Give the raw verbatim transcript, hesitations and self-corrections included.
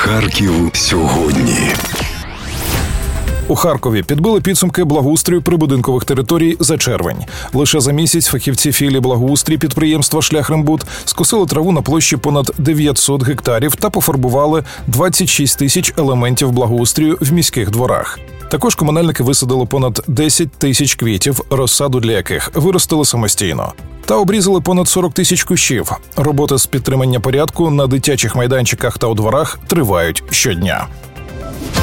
Харків сьогодні. У Харкові підбили підсумки благоустрою прибудинкових територій за червень. Лише за місяць фахівці філії благоустрій підприємства «Шляхрембуд» скосили траву на площі понад дев'ятсот гектарів та пофарбували двадцять шість тисяч елементів благоустрію в міських дворах. Також комунальники висадили понад десять тисяч квітів, розсаду для яких виростили самостійно. Та обрізали понад сорок тисяч кущів. Роботи з підтримання порядку на дитячих майданчиках та у дворах тривають щодня.